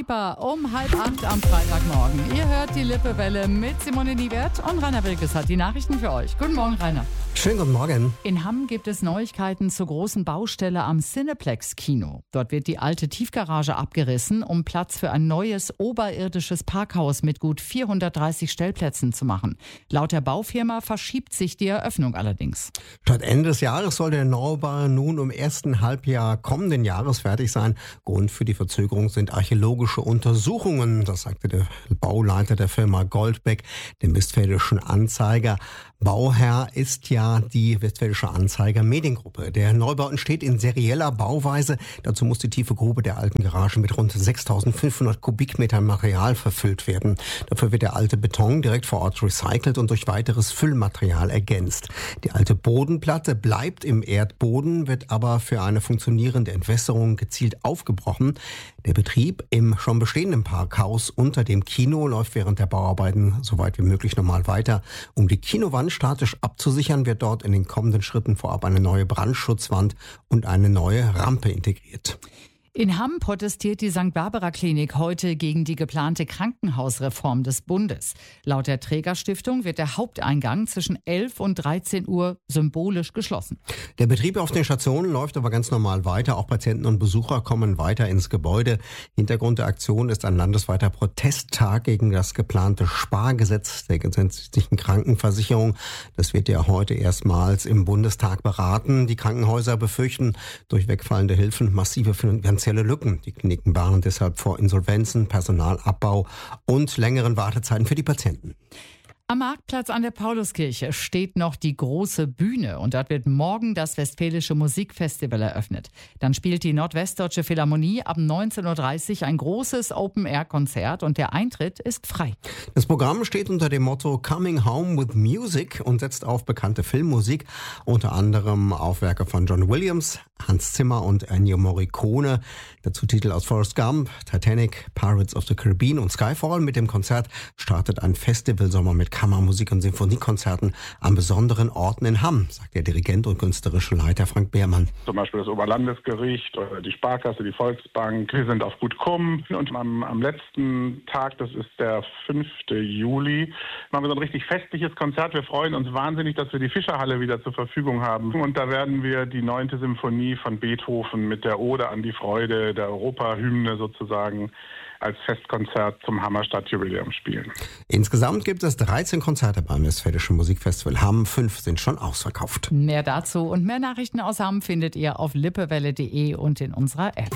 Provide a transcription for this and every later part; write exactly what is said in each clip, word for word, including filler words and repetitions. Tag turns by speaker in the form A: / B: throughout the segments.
A: Keeper um halb acht am Freitagmorgen. Ihr hört die Lippewelle mit Simone Niewert und Rainer Wilkes hat die Nachrichten für euch. Guten Morgen, Rainer.
B: Schönen guten Morgen.
A: In Hamm gibt es Neuigkeiten zur großen Baustelle am Cineplex-Kino. Dort wird die alte Tiefgarage abgerissen, um Platz für ein neues oberirdisches Parkhaus mit gut vierhundertdreißig Stellplätzen zu machen. Laut der Baufirma verschiebt sich die Eröffnung allerdings.
B: Statt Ende des Jahres soll der Neubau nun im ersten Halbjahr kommenden Jahres fertig sein. Grund für die Verzögerung sind archäologische Untersuchungen. Das sagte der Bauleiter der Firma Goldbeck, dem Westfälischen Anzeiger. Bauherr ist ja die Westfälische Anzeiger Mediengruppe. Der Neubau entsteht in serieller Bauweise. Dazu muss die tiefe Grube der alten Garage mit rund sechstausendfünfhundert Kubikmetern Material verfüllt werden. Dafür wird der alte Beton direkt vor Ort recycelt und durch weiteres Füllmaterial ergänzt. Die alte Bodenplatte bleibt im Erdboden, wird aber für eine funktionierende Entwässerung gezielt aufgebrochen. Der Betrieb im schon bestehenden Parkhaus unter dem Kino läuft während der Bauarbeiten so weit wie möglich normal weiter. Um die Kinowand statisch abzusichern, wird dort in den kommenden Schritten vorab eine neue Brandschutzwand und eine neue Rampe integriert.
A: In Hamm protestiert die Sankt Barbara Klinik heute gegen die geplante Krankenhausreform des Bundes. Laut der Trägerstiftung wird der Haupteingang zwischen elf und dreizehn Uhr symbolisch geschlossen.
B: Der Betrieb auf den Stationen läuft aber ganz normal weiter. Auch Patienten und Besucher kommen weiter ins Gebäude. Hintergrund der Aktion ist ein landesweiter Protesttag gegen das geplante Spargesetz der gesetzlichen Krankenversicherung. Das wird ja heute erstmals im Bundestag beraten. Die Krankenhäuser befürchten durch wegfallende Hilfen massive finanzielle Lücken. Die Kliniken warnen deshalb vor Insolvenzen, Personalabbau und längeren Wartezeiten für die Patienten.
A: Am Marktplatz an der Pauluskirche steht noch die große Bühne und dort wird morgen das Westfälische Musikfestival eröffnet. Dann spielt die Nordwestdeutsche Philharmonie ab neunzehn Uhr dreißig ein großes Open-Air-Konzert und der Eintritt ist frei.
B: Das Programm steht unter dem Motto Coming Home with Music und setzt auf bekannte Filmmusik, unter anderem auf Werke von John Williams, Hans Zimmer und Ennio Morricone. Dazu Titel aus Forrest Gump, Titanic, Pirates of the Caribbean und Skyfall. Mit dem Konzert startet ein Festivalsommer mit Kammermusik und Sinfoniekonzerten an besonderen Orten in Hamm, sagt der Dirigent und künstlerische Leiter Frank Beermann.
C: Zum Beispiel das Oberlandesgericht oder die Sparkasse, die Volksbank. Wir sind auf Gut Kumm und am, am letzten Tag, das ist der fünfte Juli, machen wir so ein richtig festliches Konzert. Wir freuen uns wahnsinnig, dass wir die Fischerhalle wieder zur Verfügung haben. Und da werden wir die neunte Symphonie von Beethoven mit der Ode an die Freude, der Europahymne sozusagen, als Festkonzert zum Hammerstadt-Jubiläum spielen.
B: Insgesamt gibt es dreizehn Konzerte beim Westfälischen Musikfestival Hamm. Fünf sind schon ausverkauft.
A: Mehr dazu und mehr Nachrichten aus Hamm findet ihr auf lippewelle punkt de und in unserer App.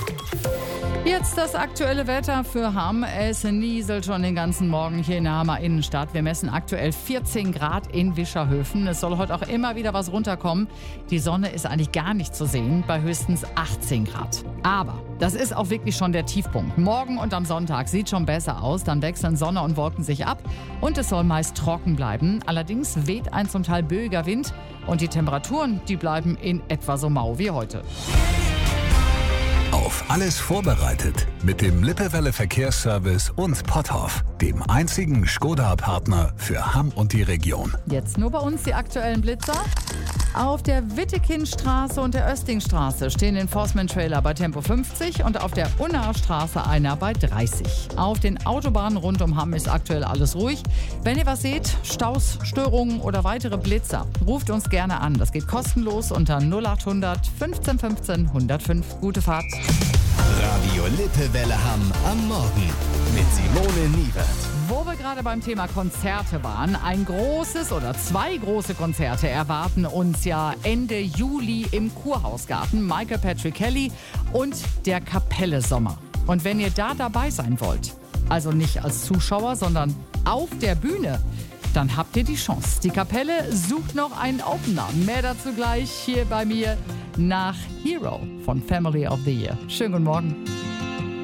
A: Jetzt das aktuelle Wetter für Hamm. Es nieselt schon den ganzen Morgen hier in der Hammer Innenstadt. Wir messen aktuell vierzehn Grad in Wischerhöfen. Es soll heute auch immer wieder was runterkommen. Die Sonne ist eigentlich gar nicht zu sehen, bei höchstens achtzehn Grad. Aber das ist auch wirklich schon der Tiefpunkt. Morgen und am Sonntag sieht schon besser aus. Dann wechseln Sonne und Wolken sich ab und es soll meist trocken bleiben. Allerdings weht ein zum Teil böiger Wind und die Temperaturen, die bleiben in etwa so mau wie heute.
D: Auf alles vorbereitet mit dem Lippewelle Verkehrsservice und Potthoff, dem einzigen Skoda-Partner für Hamm und die Region.
A: Jetzt nur bei uns die aktuellen Blitzer. Auf der Wittekindstraße und der Östingstraße stehen Enforcement-Trailer bei Tempo fünfzig und auf der Unnaer Straße einer bei dreißig. Auf den Autobahnen rund um Hamm ist aktuell alles ruhig. Wenn ihr was seht, Staus, Störungen oder weitere Blitzer, ruft uns gerne an. Das geht kostenlos unter null acht hundert fünfzehn fünfzehn hundertfünf. Gute Fahrt.
E: Radio Lippewelle Hamm am Morgen mit Simone Niewert.
A: Wo wir gerade beim Thema Konzerte waren, ein großes oder zwei große Konzerte erwarten uns ja Ende Juli im Kurhausgarten. Michael Patrick Kelly und der Kapelle Sommer. Und wenn ihr da dabei sein wollt, also nicht als Zuschauer, sondern auf der Bühne, dann habt ihr die Chance. Die Kapelle sucht noch einen Opener. Mehr dazu gleich hier bei mir nach Hero von Family of the Year. Schönen guten Morgen.